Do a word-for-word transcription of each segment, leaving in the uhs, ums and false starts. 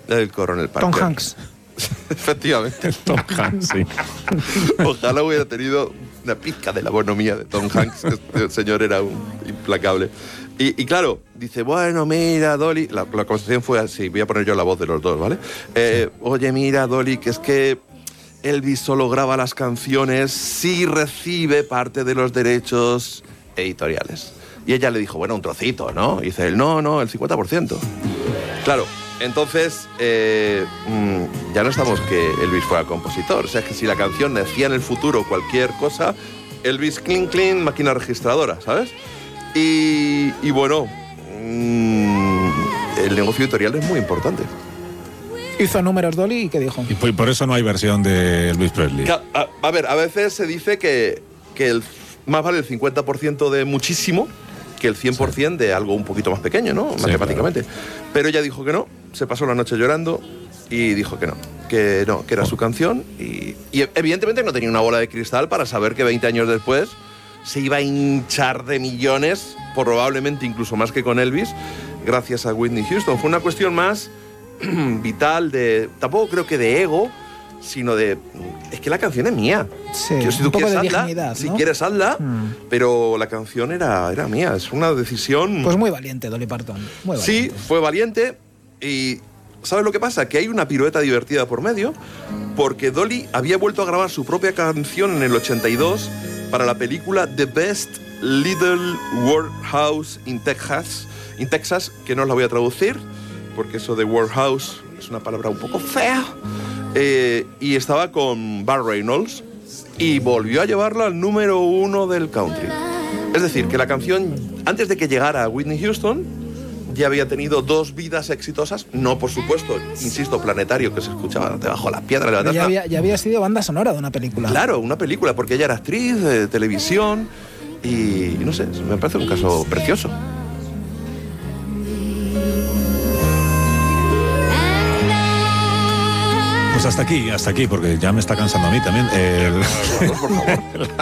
El coronel Parker. Tom Hanks. Efectivamente. Tom Hanks, sí. Ojalá hubiera tenido una pizca de la bonomía de Tom Hanks. Este señor era un implacable. Y, y claro, dice, bueno, mira, Dolly... La, la conversación fue así, voy a poner yo la voz de los dos, ¿vale? Eh, Oye, mira, Dolly, que es que Elvis solo graba las canciones si recibe parte de los derechos editoriales. Y ella le dijo, bueno, un trocito, ¿no? Y dice él, no, no, el cincuenta por ciento. Claro, entonces eh, mmm, ya no estamos que Elvis fuera compositor. O sea, es que si la canción decía en el futuro cualquier cosa, Elvis, clean, clean, máquina registradora, ¿sabes? Y, y bueno, mmm, el negocio editorial es muy importante. Hizo números Dolly y ¿qué dijo? Y por, por eso no hay versión de Elvis Presley. A, a, a ver, a veces se dice que, que el, más vale el cincuenta por ciento de muchísimo que el cien por ciento sí. de algo un poquito más pequeño, ¿no? Sí, matemáticamente. Claro. Pero ella dijo que no, se pasó la noche llorando y dijo que no, que no, que era oh. su canción y, y evidentemente no tenía una bola de cristal para saber que veinte años después se iba a hinchar de millones, probablemente incluso más que con Elvis, gracias a Whitney Houston. Fue una cuestión más vital, de tampoco creo que de ego, sino de... Es que la canción es mía. Sí, que, si un tú poco quieres, de hazla, dignidad, ¿no? Si quieres, hazla, mm. pero la canción era, era mía. Es una decisión... Pues muy valiente, Dolly Parton. Muy valiente. Sí, fue valiente y... ¿Sabes lo que pasa? Que hay una pirueta divertida por medio, porque Dolly había vuelto a grabar su propia canción en el ochenta y dos para la película The Best Little Workhouse in Texas, in Texas, que no os la voy a traducir, porque eso de workhouse es una palabra un poco fea. Eh, y estaba con Burt Reynolds y volvió a llevarla al número uno del country. Es decir, que la canción, antes de que llegara a Whitney Houston, ya había tenido dos vidas exitosas, no por supuesto, insisto, Planetario, que se escuchaba debajo de las piedras. Ya había, ya había sido banda sonora de una película. Claro, una película, porque ella era actriz de televisión y no sé, me parece un caso precioso. Pues hasta aquí, hasta aquí, porque ya me está cansando a mí también. El... Por favor.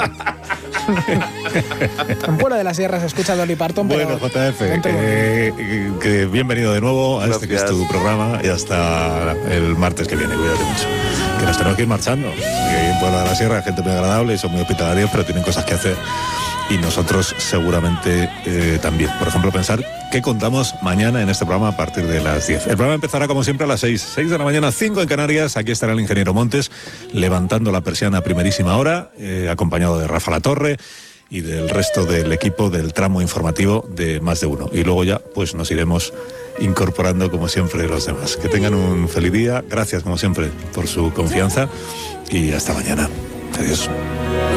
En Puebla de la Sierra se escucha Dolly Parton, pero... Bueno, J F, eh, que bienvenido de nuevo a Gracias. Este que es tu programa y hasta el martes que viene, cuídate mucho. Que nos tenemos que ir marchando. Que en Puebla de la Sierra hay gente muy agradable y son muy hospitalarios, pero tienen cosas que hacer. Y nosotros seguramente eh, también. Por ejemplo, pensar qué contamos mañana en este programa a partir de las diez. El programa empezará como siempre a las seis. seis de la mañana, cinco en Canarias. Aquí estará el ingeniero Montes levantando la persiana a primerísima hora, eh, acompañado de Rafa Latorre y del resto del equipo del tramo informativo de Más de Uno. Y luego ya pues nos iremos incorporando como siempre los demás. Que tengan un feliz día. Gracias como siempre por su confianza y hasta mañana. Adiós.